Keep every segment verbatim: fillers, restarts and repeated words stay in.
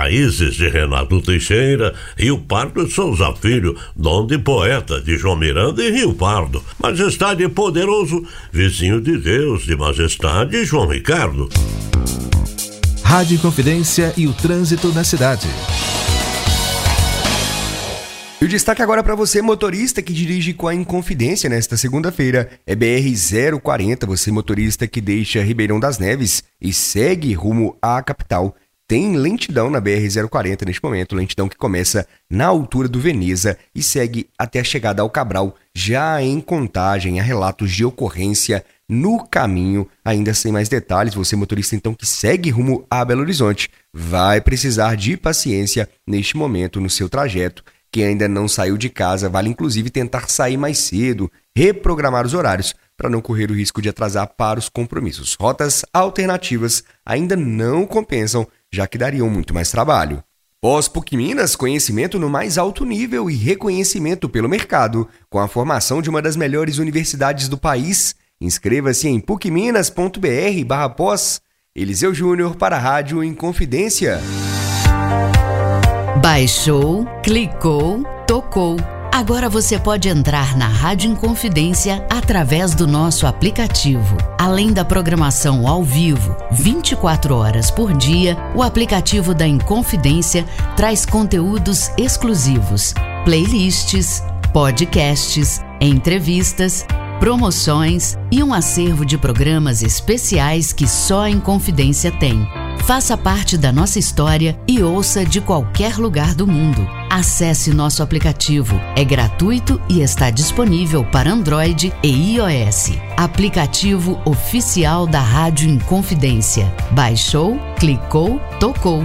Raízes de Renato Teixeira, Rio Pardo de Souza Filho, Dom de Poeta de João Miranda e Rio Pardo, Majestade Poderoso, Vizinho de Deus de Majestade João Ricardo. Rádio Inconfidência e o trânsito na cidade. E o destaque agora para você, motorista que dirige com a Inconfidência nesta segunda-feira, é B R zero quarenta, você motorista que deixa Ribeirão das Neves e segue rumo à capital. Tem lentidão na B R zero quarenta neste momento, lentidão que começa na altura do Veneza e segue até a chegada ao Cabral, já em Contagem. Há relatos de ocorrência no caminho, ainda sem mais detalhes. Você motorista então que segue rumo a Belo Horizonte vai precisar de paciência neste momento no seu trajeto. Quem ainda não saiu de casa, vale inclusive tentar sair mais cedo, reprogramar os horários para não correr o risco de atrasar para os compromissos. Rotas alternativas ainda não compensam, já que dariam muito mais trabalho. Pós-PUC Minas, conhecimento no mais alto nível e reconhecimento pelo mercado, com a formação de uma das melhores universidades do país. Inscreva-se em pucminas.br barra pós. Eliseu Júnior para a Rádio Inconfidência. Baixou, clicou, tocou. Agora você pode entrar na Rádio Inconfidência através do nosso aplicativo. Além da programação ao vivo, vinte e quatro horas por dia, o aplicativo da Inconfidência traz conteúdos exclusivos, playlists, podcasts, entrevistas, promoções e um acervo de programas especiais que só a Inconfidência tem. Faça parte da nossa história e ouça de qualquer lugar do mundo. Acesse nosso aplicativo. É gratuito e está disponível para Android e iOS. Aplicativo oficial da Rádio Inconfidência. Baixou, clicou, tocou.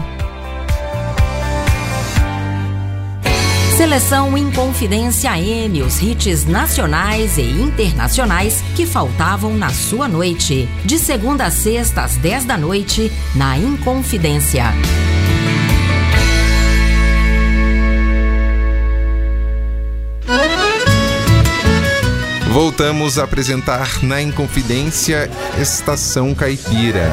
Seleção Inconfidência A M, os hits nacionais e internacionais que faltavam na sua noite. De segunda a sexta às dez da noite, na Inconfidência. Voltamos a apresentar na Inconfidência Estação Caipira.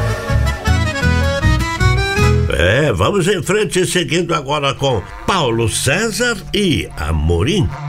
É, vamos em frente, seguindo agora com Paulo César e Amorim.